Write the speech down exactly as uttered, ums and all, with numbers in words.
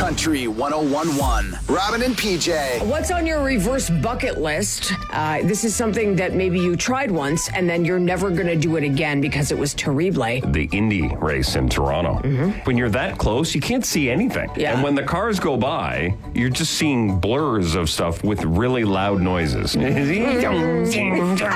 Country one oh one point one. Robin and P J. What's on your reverse bucket list? Uh, this is something that maybe you tried once and then you're never going to do it again because it was terrible. The Indy race in Toronto. Mm-hmm. When you're that close, you can't see anything. Yeah. And when the cars go by, you're just seeing blurs of stuff with really loud noises.